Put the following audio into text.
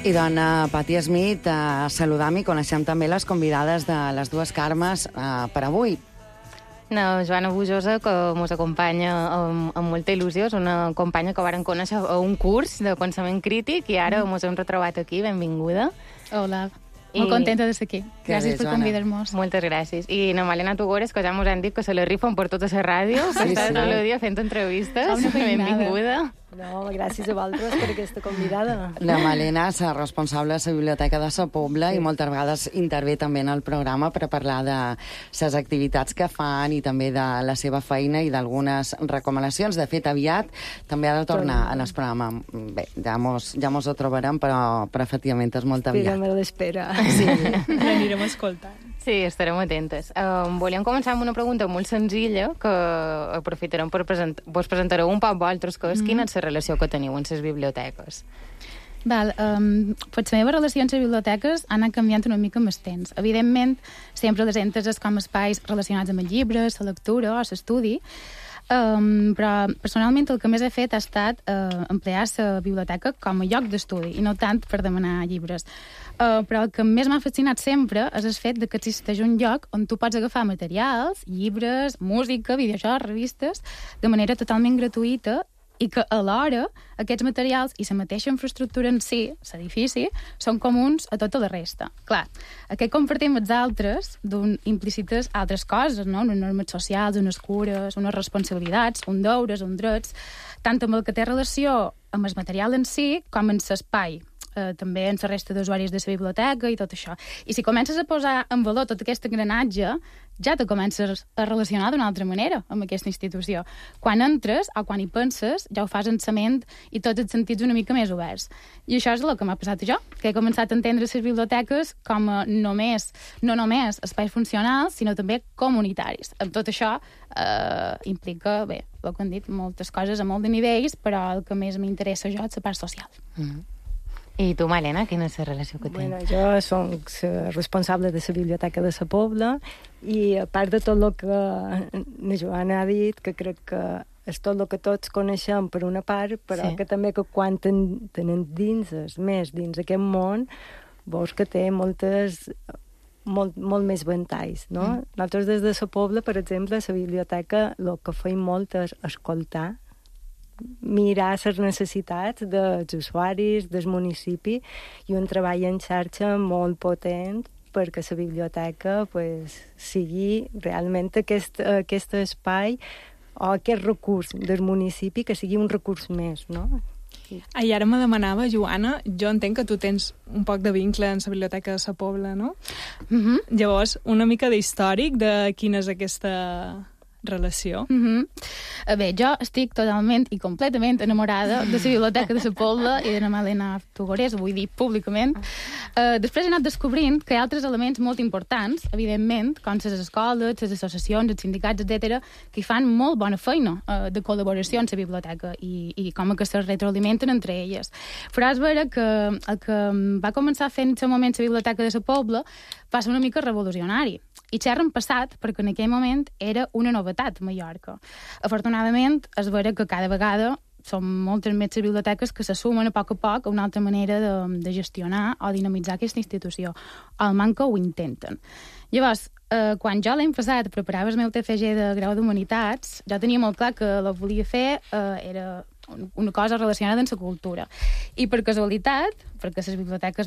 I dona Patti Smith, saludam i coneixem també les convidades de les dues Carmes per avui. Joana Bujosa, que ens acompanya amb molta il·lusió. És una companya que varen conèixer a un curs de pensament crític i ara ens hem retrobat aquí. Benvinguda. Hola. Molt contenta de ser aquí. Gràcies per convidar-nos. Moltes gràcies. I na Malena Tugores, que ja ens han dit que se la rifen per tota la ràdio, que està tot el dia fent entrevistes. Benvinguda. No, gràcies a vosaltres per aquesta convidada. La Malena és responsable de la Biblioteca de Sa Pobla i moltes vegades intervé també en el programa per parlar de les activitats que fan i també de la seva feina i d'algunes recomanacions. De fet, aviat també ha de tornar en el programa. Bé, ja mos ho trobarem, però efectivament és molt aviat. Espera'm a l'espera. Sí, l'anirem escoltant. Sí, estarem atentes. Volíem començar amb una pregunta molt senzilla que aprofitarem per vos presentareu un poc vosaltres, que és quina és la relació que teniu amb les biblioteques? Val, pues la meva relació amb les biblioteques ha anat canviant una mica amb el temps. Evidentment, sempre les entes com espais relacionats amb els llibres, la lectura o l'estudi, però personalment el que més he fet ha estat emplear la biblioteca com a lloc d'estudi i no tant per demanar llibres. Però el que més m'ha fascinat sempre és el fet que existeix un lloc on tu pots agafar materials, llibres, música, videojocs, revistes, de manera totalment gratuïta i que alhora aquests materials i la mateixa infraestructura en si, l'edifici, són comuns a tota la resta. Clar, aquest compartim els altres implícites altres coses, no? Unes normes socials, unes cures, unes responsabilitats, uns deures, uns drets, tant amb el que té relació amb el material en si com en l'espai. També en la resta d'usuaris de la biblioteca i tot això. I si comences a posar en valor tot aquest engranatge, ja te comences a relacionar d'una altra manera amb aquesta institució. Quan entres o quan hi penses, ja ho fas en sa ment i tots els sentits una mica més oberts. I això és el que m'ha passat a jo, que he començat a entendre les biblioteques com a no només espais funcionals, sinó també comunitaris. Amb tot això implica, bé, el que han dit, moltes coses a molt de nivells, però el que més m'interessa jo és la part social. I tu, Malena, quina és la relació que tens? Bueno, jo soc responsable de la Biblioteca de Sa Pobla i a part de tot el que la Joana ha dit, que crec que és tot el que tots coneixem per una part, però que també que quan tenen dins aquest món, veus que té molt més ventalls, no? Nosaltres des de Sa Pobla, per exemple, a la biblioteca el que feim molt és escoltar, mirar les necessitats dels usuaris, del municipi, i un treball en xarxa molt potent perquè la biblioteca sigui realment aquest espai o aquest recurs del municipi que sigui un recurs més, no? I ara me demanava, Joana, jo entenc que tu tens un poc de vincle en la Biblioteca de Sa Pobla, no? Llavors, una mica d'històric de quina és aquesta relació. Bé, jo estic totalment i completament enamorada de la Biblioteca de Sa Pobla i de la Malena Tugores, ho vull dir públicament. Després he anat descobrint que hi ha altres elements molt importants, evidentment, com les escoles, les associacions, els sindicats, etc., que hi fan molt bona feina de col·laboració en la biblioteca i com que se retroalimenten entre elles. Però és vera que el que va començar fent en el moment la Biblioteca de Sa Pobla va ser una mica revolucionari. I xerren passat, perquè en aquell moment era una novetat a Mallorca. Afortunadament, és vera que cada vegada són moltes més les biblioteques que se sumen a poc a una altra manera de gestionar o dinamitzar aquesta institució. Almenys que ho intenten. Llavors, quan jo l'any passat preparava el meu TFG de grau d'Humanitats, jo tenia molt clar que el que volia fer era una cosa relacionada amb la cultura. I per casualitat, perquè les biblioteques